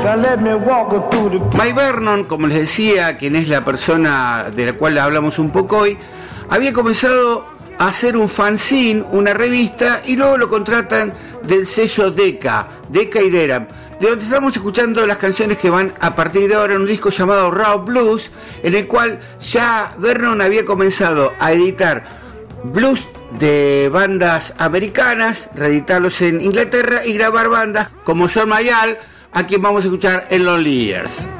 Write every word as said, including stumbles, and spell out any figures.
Mike Vernon, como les decía, quien es la persona de la cual hablamos un poco hoy, había comenzado a hacer un fanzine, una revista, y luego lo contratan del sello Decca, Decca y Deram, de donde estamos escuchando las canciones que van a partir de ahora en un disco llamado Raw Blues, en el cual ya Vernon había comenzado a editar blues de bandas americanas, reeditarlos en Inglaterra y grabar bandas como John Mayall, a quien vamos a escuchar en Lonely Years.